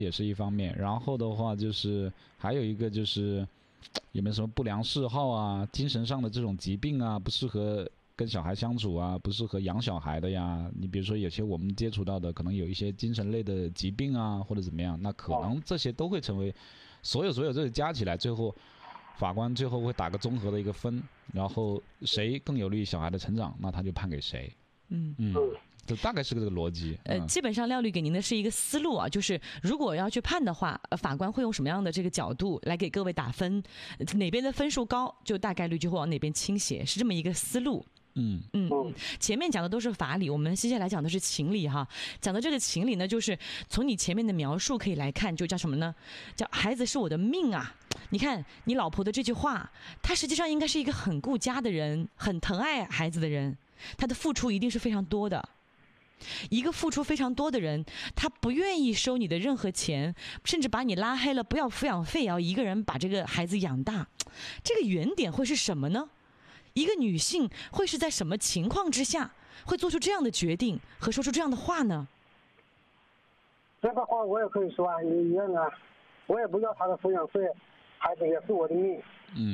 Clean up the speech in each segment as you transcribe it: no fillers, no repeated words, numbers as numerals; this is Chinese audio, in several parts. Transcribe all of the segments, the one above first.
也是一方面。然后的话就是还有一个就是有没有什么不良嗜好啊，精神上的这种疾病啊，不适合跟小孩相处啊，不适合养小孩的呀。你比如说有些我们接触到的可能有一些精神类的疾病啊，或者怎么样，那可能这些都会成为所有这些加起来，最后法官最后会打个综合的一个分，然后谁更有利于小孩的成长，那他就判给谁。这大概是个这个逻辑。 基本上廖律给您的是一个思路啊，就是如果要去判的话，法官会用什么样的这个角度来给各位打分，哪边的分数高，就大概率就会往哪边倾斜，是这么一个思路。前面讲的都是法理，我们接下来讲的是情理哈。讲的这个情理呢，就是从你前面的描述可以来看，就叫什么呢？叫孩子是我的命啊！你看你老婆的这句话，她实际上应该是一个很顾家的人，很疼爱孩子的人，她的付出一定是非常多的。一个付出非常多的人，他不愿意收你的任何钱，甚至把你拉黑了，不要抚养费，也要一个人把这个孩子养大。这个原点会是什么呢？一个女性会是在什么情况之下会做出这样的决定和说出这样的话呢？ 这个话我也可以说啊，一样啊，我也不要他的抚养费，孩子也是我的命。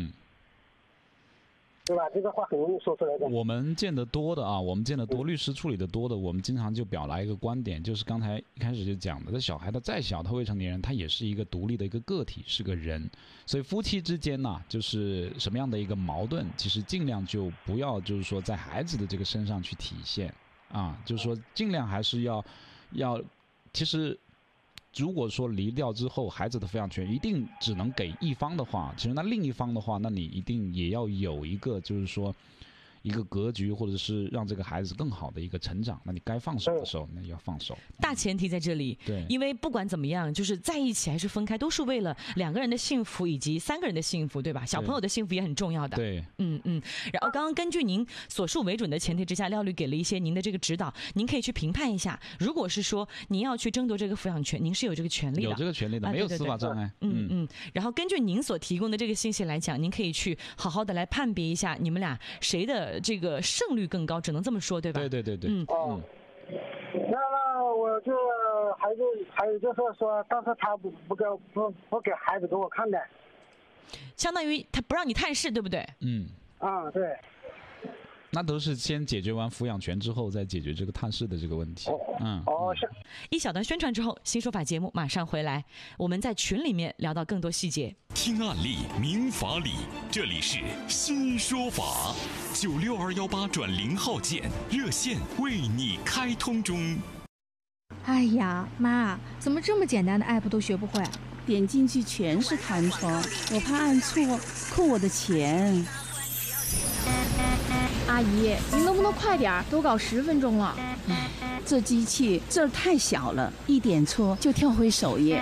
对吧？这个话很容易说出来的。我们见得多的啊，律师处理的多的，我们经常就表达一个观点，就是刚才一开始就讲的，这小孩他再小，他未成年人，他也是一个独立的一个个体，是个人。所以夫妻之间呢，就是什么样的一个矛盾，其实尽量就不要就是说在孩子的这个身上去体现啊，就是说尽量还是要，其实。如果说离掉之后，孩子的抚养权一定只能给一方的话，其实那另一方的话，那你一定也要有一个，就是说一个格局，或者是让这个孩子更好的一个成长。那你该放手的时候，那要放手。 大前提在这里，对，因为不管怎么样，就是在一起还是分开，都是为了2个人的幸福以及3个人的幸福，对吧？小朋友的幸福也很重要的。对，然后刚刚根据您所述为准的前提之下，廖律给了一些您的这个指导，您可以去评判一下。如果是说您要去争夺这个抚养权，您是有这个权利的，有这个权利的，没有司法障碍。然后根据您所提供的这个信息来讲，您可以去好好的来判别一下你们俩谁的这个胜率更高，只能这么说，对吧？对。 那我就还有就是说，但是他不给孩子给我看的， 相当于他不让你探视，对不对？ 对。 那都是先解决完抚养权之后，再解决这个探视的这个问题。 一小段宣传之后，新说法节目马上回来，我们在群里面聊到更多细节。 听案例，明法理，这里是新说法，96218转0号键，热线为你开通中。 哎呀，妈，怎么这么简单的 app 都学不会？ 点进去全是弹窗，我怕按错扣我的钱。 阿姨，您能不能快点？都搞10分钟了。 这机器字儿太小了，一点错就跳回首页。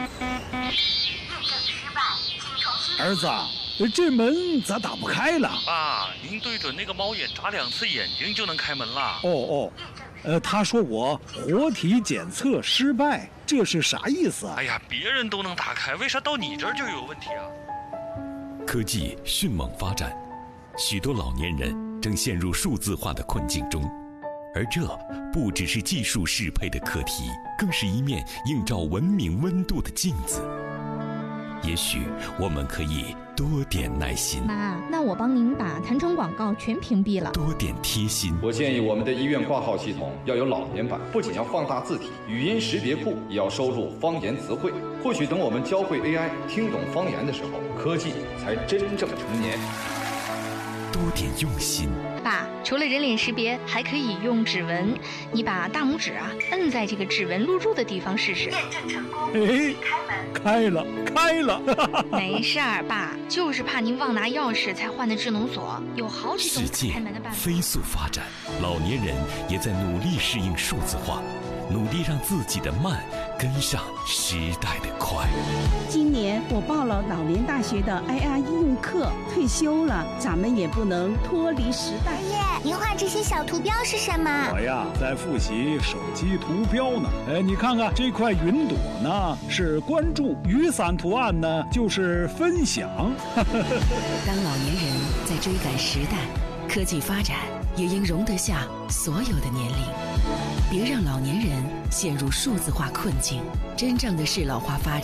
儿子，这门咋打不开了？ 爸，您对准那个猫眼眨2次眼睛就能开门了。 他说我活体检测失败，这是啥意思啊？ 哎呀，别人都能打开，为啥到你这儿就有问题啊？ 科技迅猛发展，许多老年人正陷入数字化的困境中，而这不只是技术适配的课题，更是一面映照文明温度的镜子。也许我们可以多点耐心。 妈，那我帮您把弹窗广告全屏蔽了。 多点贴心。 我建议我们的医院挂号系统要有老年版，不仅要放大字体，语音识别库也要收录方言词汇。或许等我们教会 AI 听懂方言的时候，科技才真正成年。 多点用心。 爸，除了人脸识别，还可以用指纹。你把大拇指摁在这个指纹录入的地方试试。验证成功。 开了。 没事儿，爸，就是怕您忘拿钥匙才换的智能锁，有好几种开门的办法。 世界飞速发展，老年人也在努力适应数字化，努力让自己的慢跟上时代的快。 今年我报了老年大学的 IR 应用课，退休了，咱们也不能脱离时代。 爷爷，您画这些小图标是什么？ 我呀，在复习手机图标呢。你看看这块云朵呢，是关注；雨伞图案呢，就是分享。 当老年人在追赶时代，科技发展也应容得下所有的年龄。 别让老年人陷入数字化困境。真正的适老化发展